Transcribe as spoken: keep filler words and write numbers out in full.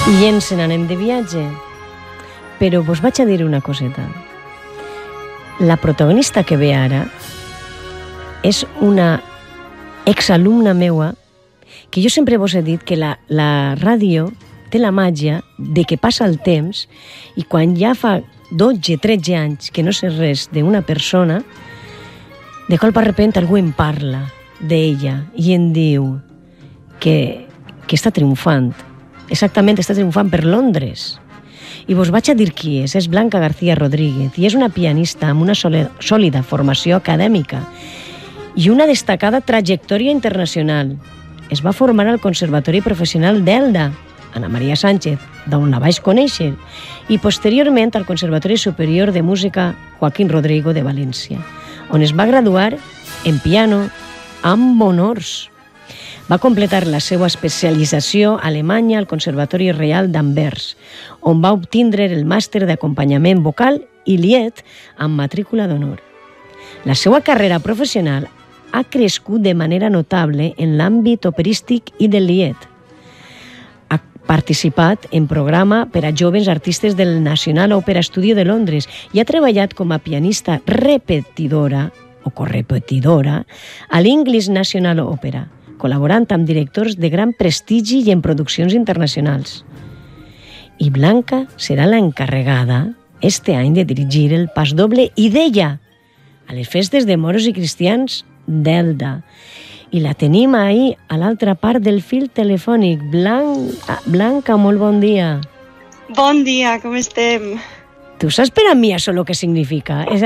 I ens n'anem de viatge. Però vos vaig a dir una coseta. La protagonista que ve ara és una exalumna meua que jo sempre vos he dit que la, la ràdio té la màgia de que passa el temps i quan ja fa dotze, tretze anys que no sé res d'una persona, de cop de repente algú em parla d'ella i em diu que, que està triomfant. Exactament, està triomfant per Londres. I vos vaig a dir qui és. És Blanca García Rodríguez i és una pianista amb una sòlida formació acadèmica i una destacada trajectòria internacional. Es va formar al Conservatori Professional d'Elda, Ana Maria Sánchez, d'on la vaig conèixer, i posteriorment al Conservatori Superior de Música Joaquín Rodrigo de València, on es va graduar en piano amb honors. Va completar la seva especialització a Alemanya al Conservatori Reial d'Anvers, on va obtindre el màster d'acompanyament vocal i lied amb matrícula d'honor. La seva carrera professional ha crescut de manera notable en l'àmbit operístic i del lied. Ha participat en programa per a joves artistes del National Opera Studio de Londres i ha treballat com a pianista repetidora o correpetidora a l'English National Opera, col·laborant amb directors de gran prestigi i en produccions internacionals. I Blanca serà l'encarregada este any de dirigir el pasdoble Idea a les festes de moros i cristians d'Elda. I la tenim ahí, a l'altra part del fil telefònic. Blanca, Blanca, molt bon dia. Bon dia, com estem? Tu saps per a mi això el que significa? És